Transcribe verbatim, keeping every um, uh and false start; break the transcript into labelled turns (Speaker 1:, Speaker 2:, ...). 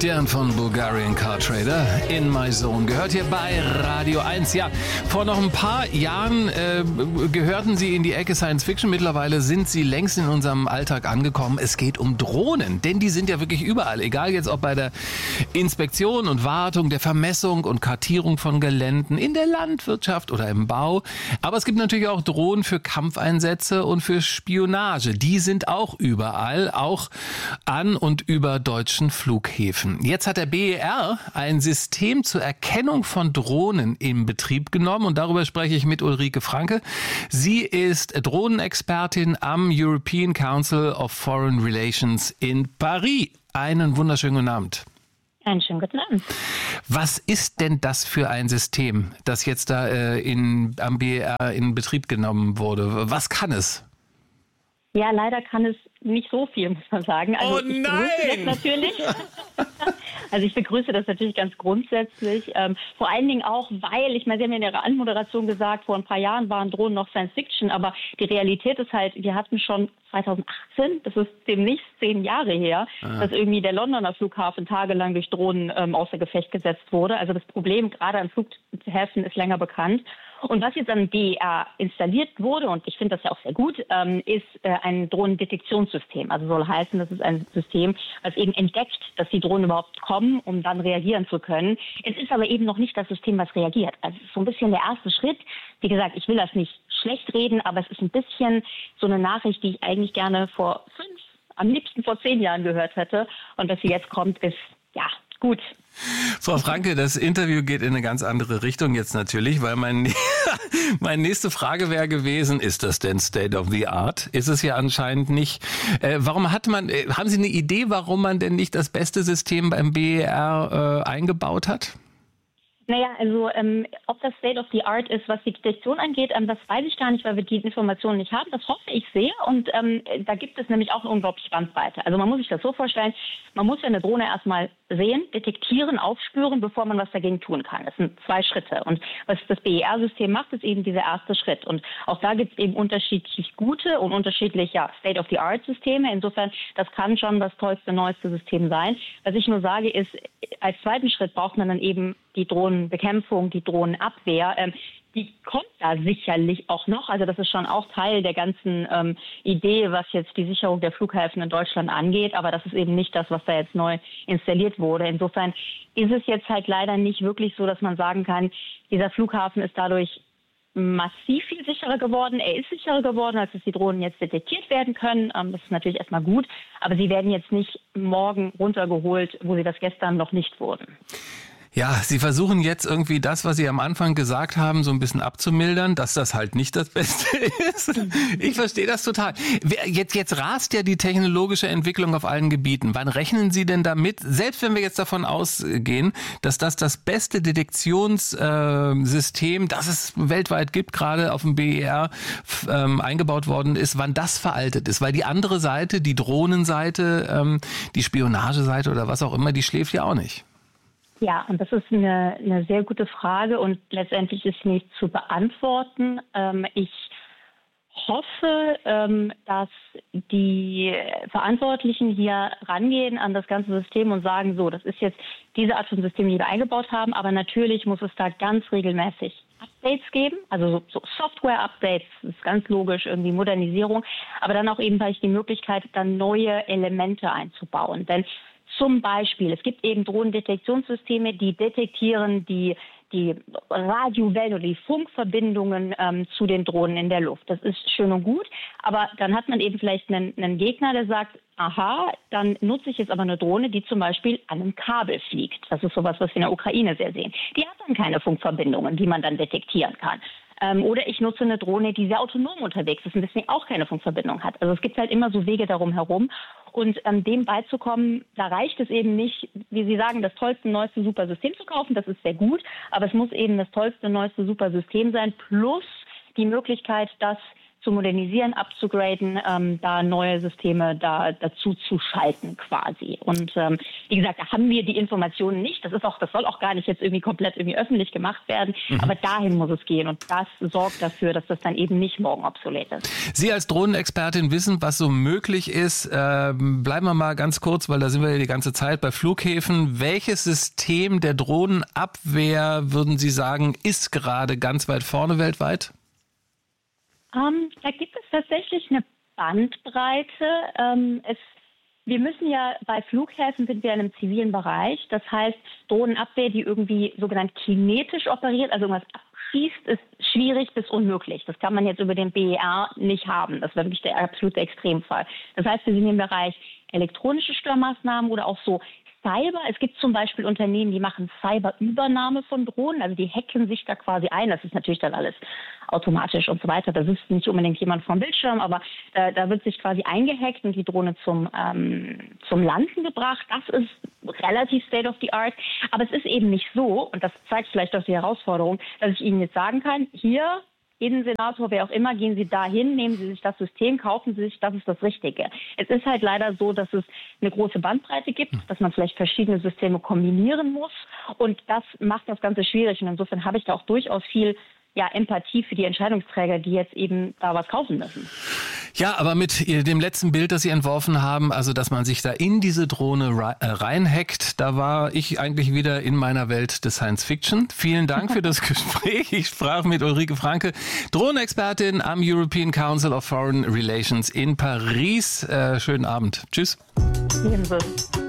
Speaker 1: Dian von Bulgarian Car Trader in My Zone gehört hier bei Radio eins. Ja, vor noch ein paar Jahren äh, gehörten sie in die Ecke Science Fiction. Mittlerweile sind sie längst in unserem Alltag angekommen. Es geht um Drohnen, denn die sind ja wirklich überall. Egal jetzt ob bei der Inspektion und Wartung, der Vermessung und Kartierung von Geländen, in der Landwirtschaft oder im Bau. Aber es gibt natürlich auch Drohnen für Kampfeinsätze und für Spionage. Die sind auch überall, auch an und über deutschen Flughäfen. Jetzt hat der B E R ein System zur Erkennung von Drohnen in Betrieb genommen und darüber spreche ich mit Ulrike Franke. Sie ist Drohnenexpertin am European Council of Foreign Relations in Paris. Einen wunderschönen guten Abend.
Speaker 2: Einen schönen guten Abend.
Speaker 1: Was ist denn das für ein System, das jetzt da äh, in, am B E R in Betrieb genommen wurde? Was kann es?
Speaker 2: Ja, leider kann es nicht so viel, muss man sagen. Also
Speaker 1: oh
Speaker 2: ich
Speaker 1: nein!
Speaker 2: begrüße das natürlich. Also ich begrüße das natürlich ganz grundsätzlich. Ähm, vor allen Dingen auch, weil, ich meine, Sie haben ja in Ihrer Anmoderation gesagt, vor ein paar Jahren waren Drohnen noch Science Fiction, aber die Realität ist halt, wir hatten schon zweitausendachtzehn, das ist demnächst zehn Jahre her, ah. dass irgendwie der Londoner Flughafen tagelang durch Drohnen ähm, außer Gefecht gesetzt wurde. Also das Problem gerade an Flughäfen ist länger bekannt. Und was jetzt am B E R installiert wurde, und ich finde das ja auch sehr gut, ähm, ist äh, ein Drohnendetektionssystem. Also soll heißen, das ist ein System, das eben entdeckt, dass die Drohnen überhaupt kommen, um dann reagieren zu können. Es ist aber eben noch nicht das System, was reagiert. Also es ist so ein bisschen der erste Schritt. Wie gesagt, ich will das nicht schlecht reden, aber es ist ein bisschen so eine Nachricht, die ich eigentlich gerne vor fünf, am liebsten vor zehn Jahren gehört hätte. Und dass sie jetzt kommt, ist, ja, gut.
Speaker 1: Frau Franke, das Interview geht in eine ganz andere Richtung jetzt natürlich, weil mein, meine nächste Frage wäre gewesen, ist das denn State of the Art? Ist es ja anscheinend nicht. Äh, warum hat man, äh, haben Sie eine Idee, warum man denn nicht das beste System beim B E R äh, eingebaut hat?
Speaker 2: Naja, also ähm, ob das State of the Art ist, was die Detektion angeht, ähm, das weiß ich gar nicht, weil wir die Informationen nicht haben. Das hoffe ich sehr und ähm, da gibt es nämlich auch eine unglaubliche Bandbreite. Also man muss sich das so vorstellen, man muss ja eine Drohne erstmal sehen, detektieren, aufspüren, bevor man was dagegen tun kann. Das sind zwei Schritte und was das B E R-System macht, ist eben dieser erste Schritt. Und auch da gibt es eben unterschiedlich gute und unterschiedlich ja, State of the Art-Systeme. Insofern, das kann schon das tollste, neueste System sein. Was ich nur sage ist, als zweiten Schritt braucht man dann eben die Drohnenbekämpfung, die Drohnenabwehr. Ähm, die kommt da sicherlich auch noch. Also das ist schon auch Teil der ganzen ähm, Idee, was jetzt die Sicherung der Flughäfen in Deutschland angeht. Aber das ist eben nicht das, was da jetzt neu installiert wurde. Insofern ist es jetzt halt leider nicht wirklich so, dass man sagen kann, dieser Flughafen ist dadurch massiv viel sicherer geworden. Er ist sicherer geworden, als dass die Drohnen jetzt detektiert werden können. Ähm, das ist natürlich erstmal gut. Aber sie werden jetzt nicht morgen runtergeholt, wo sie das gestern noch nicht wurden.
Speaker 1: Ja, Sie versuchen jetzt irgendwie das, was Sie am Anfang gesagt haben, so ein bisschen abzumildern, dass das halt nicht das Beste ist. Ich verstehe das total. Jetzt, jetzt rast ja die technologische Entwicklung auf allen Gebieten. Wann rechnen Sie denn damit, selbst wenn wir jetzt davon ausgehen, dass das das beste Detektionssystem, das es weltweit gibt, gerade auf dem B E R ähm, eingebaut worden ist, wann das veraltet ist? Weil die andere Seite, die Drohnenseite, ähm, die Spionageseite oder was auch immer, die schläft ja auch nicht.
Speaker 2: Ja, und das ist eine, eine sehr gute Frage und letztendlich ist nicht zu beantworten. Ähm, ich hoffe, ähm, dass die Verantwortlichen hier rangehen an das ganze System und sagen, so, das ist jetzt diese Art von System, die wir eingebaut haben, aber natürlich muss es da ganz regelmäßig Updates geben, also so Software-Updates, das ist ganz logisch, irgendwie Modernisierung, aber dann auch eben vielleicht die Möglichkeit, dann neue Elemente einzubauen, denn zum Beispiel, es gibt eben Drohnendetektionssysteme, die detektieren die, die Radiowellen oder die Funkverbindungen ähm, zu den Drohnen in der Luft. Das ist schön und gut, aber dann hat man eben vielleicht einen, einen Gegner, der sagt, aha, dann nutze ich jetzt aber eine Drohne, die zum Beispiel an einem Kabel fliegt. Das ist sowas, was wir in der Ukraine sehr sehen. Die hat dann keine Funkverbindungen, die man dann detektieren kann. Ähm, oder ich nutze eine Drohne, die sehr autonom unterwegs ist und deswegen auch keine Funkverbindung hat. Also es gibt halt immer so Wege darum herum. Und ähm, dem beizukommen, da reicht es eben nicht, wie Sie sagen, das tollste, neueste, super System zu kaufen. Das ist sehr gut. Aber es muss eben das tollste, neueste, super System sein. Plus die Möglichkeit, dass zu modernisieren, abzugraden, ähm, da neue Systeme da dazu zu schalten quasi. Und ähm, wie gesagt, da haben wir die Informationen nicht. Das ist auch, das soll auch gar nicht jetzt irgendwie komplett irgendwie öffentlich gemacht werden. Mhm. Aber dahin muss es gehen. Und das sorgt dafür, dass das dann eben nicht morgen obsolet ist.
Speaker 1: Sie als Drohnenexpertin wissen, was so möglich ist. Ähm, bleiben wir mal ganz kurz, weil da sind wir ja die ganze Zeit bei Flughäfen. Welches System der Drohnenabwehr, würden Sie sagen, ist gerade ganz weit vorne weltweit?
Speaker 2: Um, da gibt es tatsächlich eine Bandbreite. Ähm, es, wir müssen ja bei Flughäfen sind wir in einem zivilen Bereich. Das heißt, Drohnenabwehr, die irgendwie sogenannt kinetisch operiert, also irgendwas abschießt, ist schwierig bis unmöglich. Das kann man jetzt über den B E R nicht haben. Das wäre wirklich der absolute Extremfall. Das heißt, wir sind im Bereich elektronische Störmaßnahmen oder auch so Cyber. Es gibt zum Beispiel Unternehmen, die machen Cyberübernahme von Drohnen, also die hacken sich da quasi ein. Das ist natürlich dann alles automatisch und so weiter. Da sitzt nicht unbedingt jemand vom Bildschirm, aber da, da wird sich quasi eingehackt und die Drohne zum, ähm, zum Landen gebracht. Das ist relativ state of the art. Aber es ist eben nicht so, und das zeigt vielleicht auch die Herausforderung, dass ich Ihnen jetzt sagen kann, hier Innensenator, wer auch immer, gehen Sie dahin, nehmen Sie sich das System, kaufen Sie sich, das ist das Richtige. Es ist halt leider so, dass es eine große Bandbreite gibt, dass man vielleicht verschiedene Systeme kombinieren muss und das macht das Ganze schwierig und insofern habe ich da auch durchaus viel ja, Empathie für die Entscheidungsträger, die jetzt eben da was kaufen müssen.
Speaker 1: Ja, aber mit dem letzten Bild, das Sie entworfen haben, also dass man sich da in diese Drohne reinhackt, da war ich eigentlich wieder in meiner Welt des Science Fiction. Vielen Dank für das Gespräch. Ich sprach mit Ulrike Franke, Drohnenexpertin am European Council of Foreign Relations in Paris. Äh, schönen Abend. Tschüss.
Speaker 2: Ebenso.